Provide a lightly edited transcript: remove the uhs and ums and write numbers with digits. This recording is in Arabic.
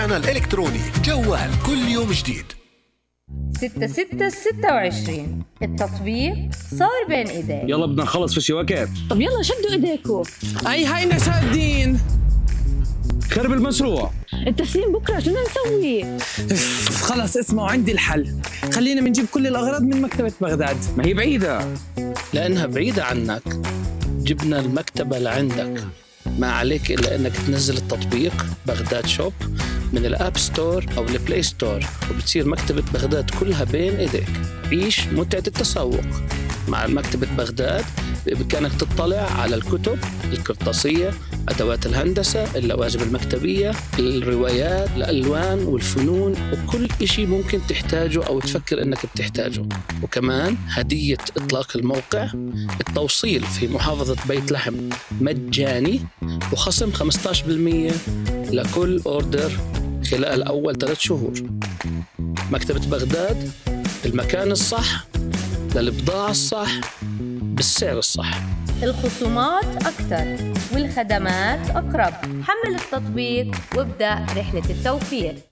أنا الإلكتروني جوال كل يوم جديد. 6/6/26 التطبيق صار بين ايديك. يلا بدنا نخلص في شبكات. طب يلا شدوا ايديكم. اي هينا شادين. خرب المشروع. التسليم بكره شو بدنا نسوي؟ خلص اسمعوا عندي الحل. خلينا بنجيب كل الاغراض من مكتبة بغداد. ما هي بعيدة. لأنها بعيدة عنك جبنا المكتبة لعندك. ما عليك إلا أنك تنزل التطبيق بغداد شوب من الأب ستور أو البلاي ستور، وبتصير مكتبة بغداد كلها بين إيديك. عيش متعة التسوق مع مكتبة بغداد. بإمكانك تطلع على الكتب القرطاسية، أدوات الهندسة، اللوازم المكتبية، الروايات، الألوان والفنون، وكل إشي ممكن تحتاجه أو تفكر إنك بتحتاجه. وكمان هدية إطلاق الموقع، التوصيل في محافظة بيت لحم مجاني، وخصم 15% لكل أوردر خلال أول 3 شهور. مكتبة بغداد، المكان الصح للبضاعة الصح بالسعر الصح. الخصومات أكتر والخدمات أقرب. حمل التطبيق وابدأ رحلة التوفير.